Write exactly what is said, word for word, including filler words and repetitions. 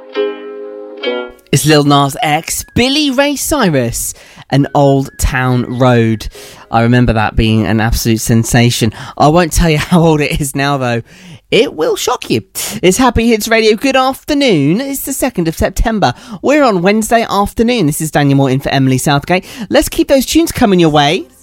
It's Lil Nas X, Billy Ray Cyrus, and Old Town Road. I remember that being an absolute sensation. I won't tell you how old it is now, though. It will shock you. It's Happy Hits Radio. Good afternoon. It's the second of September. We're on Wednesday afternoon. This is Daniel Moore in for Emily Southgate. Let's keep those tunes coming your way.